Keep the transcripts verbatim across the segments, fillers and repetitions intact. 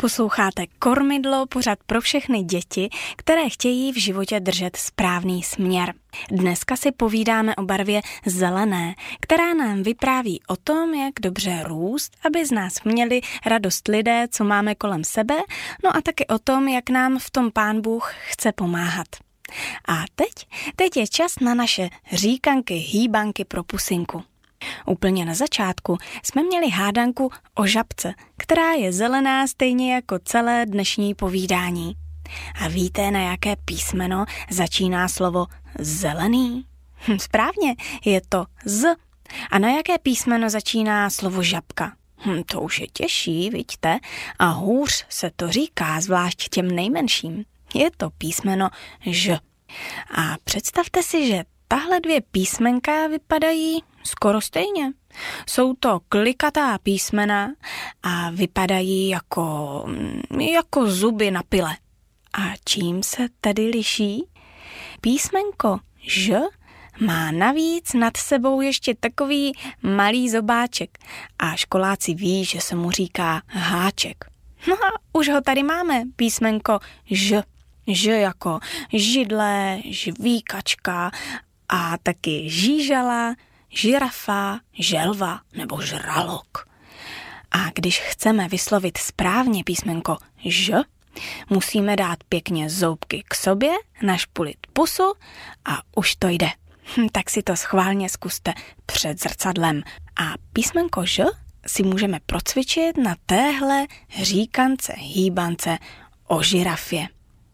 Posloucháte Kormidlo, pořad pro všechny děti, které chtějí v životě držet správný směr. Dneska si povídáme o barvě zelené, která nám vypráví o tom, jak dobře růst, aby z nás měli radost lidé, co máme kolem sebe, no a taky o tom, jak nám v tom Pán Bůh chce pomáhat. A teď, teď je čas na naše říkanky, hýbanky pro pusinku. Úplně na začátku jsme měli hádanku o žabce, která je zelená stejně jako celé dnešní povídání. A víte, na jaké písmeno začíná slovo zelený? Hm, správně, je to Z. A na jaké písmeno začíná slovo žabka? Hm, to už je těžší, vidíte? A hůř se to říká, zvlášť těm nejmenším. Je to písmeno Ž. A představte si, že tahle dvě písmenka vypadají skoro stejně. Jsou to klikatá písmena a vypadají jako, jako zuby na pile. A čím se tedy liší? Písmenko Ž má navíc nad sebou ještě takový malý zobáček a školáci ví, že se mu říká háček. No a už ho tady máme, písmenko Ž. Ž jako židle, žvíkačka a taky žížala, žirafa, želva nebo žralok. A když chceme vyslovit správně písmenko Ž, musíme dát pěkně zoubky k sobě, našpulit pusu a už to jde. Hm, tak si to schválně zkuste před zrcadlem. A písmenko Ž si můžeme procvičit na téhle říkance, hýbance o žirafě.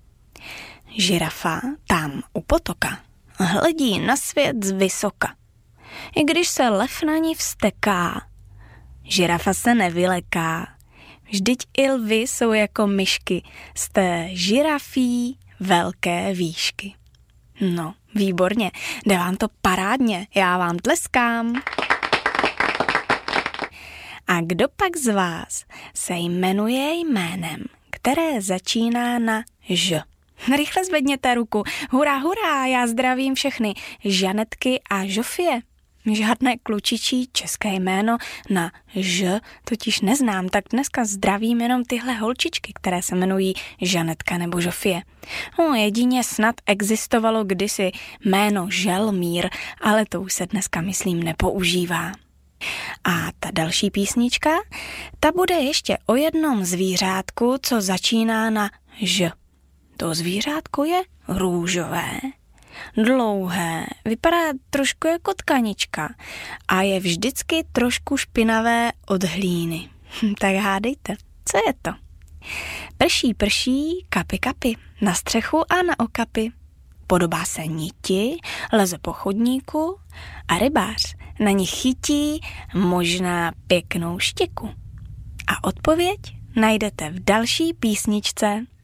Žirafa tam u potoka hledí na svět z vysoka. I když se lev na ní vzteká, žirafa se nevyleká. Vždyť i lvy jsou jako myšky z té žirafí velké výšky. No, výborně, jde vám to parádně, já vám tleskám. A kdo pak z vás se jmenuje jménem, které začíná na Ž? Rychle zvedněte ruku. Hurá, hurá, já zdravím všechny Žanetky a Žofie. Žádné klučičí české jméno na Ž totiž neznám, tak dneska zdravím jenom tyhle holčičky, které se jmenují Žanetka nebo Žofie. No, jedině snad existovalo kdysi jméno Želmír, ale to už se dneska, myslím, nepoužívá. A ta další písnička, ta bude ještě o jednom zvířátku, co začíná na Ž. To zvířátko je růžové, dlouhé, vypadá trošku jako tkanička a je vždycky trošku špinavé od hlíny. Tak hádejte, co je to? Prší, prší, kapy, kapy, na střechu a na okapy. Podobá se niti, leze po chodníku a rybář na ní chytí možná pěknou štěku. A odpověď najdete v další písničce.